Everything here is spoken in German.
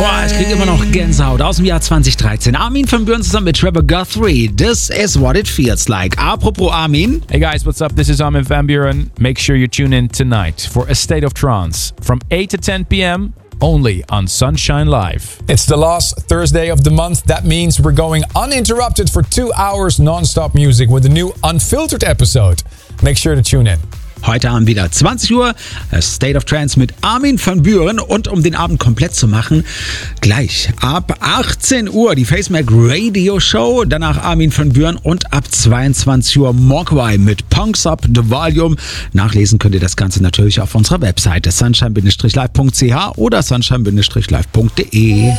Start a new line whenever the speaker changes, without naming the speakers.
Boah, ich krieg immer noch Gänsehaut aus dem Jahr 2013. Armin van Buuren zusammen mit Trevor Guthrie. This is what it feels like. Apropos Armin.
Hey guys, what's up? This is Armin van Buuren. Make sure you tune in tonight for A State of Trance from 8 to 10 p.m. only on Sunshine Live.
It's the last Thursday of the month. That means we're going uninterrupted for 2 hours non-stop music with a new Unfiltered episode. Make sure to tune in.
Heute Abend wieder 20 Uhr, State of Trance mit Armin van Buuren. Und um den Abend komplett zu machen, gleich ab 18 Uhr die Facemac Radio Show, danach Armin van Buuren und ab 22 Uhr Mogwai mit Punks Up The Volume. Nachlesen könnt ihr das Ganze natürlich auf unserer Webseite sunshine-live.ch oder sunshine-live.de.